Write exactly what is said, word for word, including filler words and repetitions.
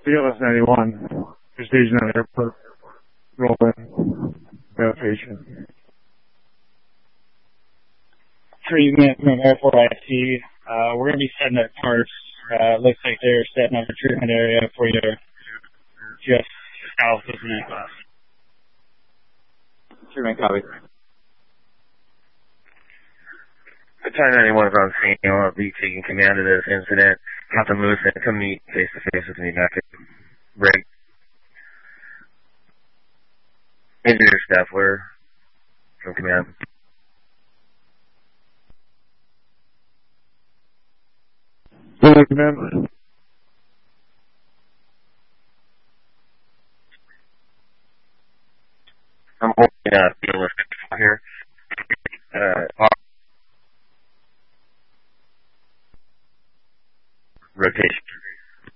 B L S ninety-one, Precision on airport, roll in, notification. Treatment from Airport I T. Uh, we're going to be setting up parts. Uh, looks like they're setting up a treatment area for you just south of the class. Treatment copy. Battalion ninety-one is on scene. I'll be taking command of this incident. Have to move and come meet face to face with me back at break. Engineer Staffler from command. Hello, command. I'm holding a field list here. Uh, rotation.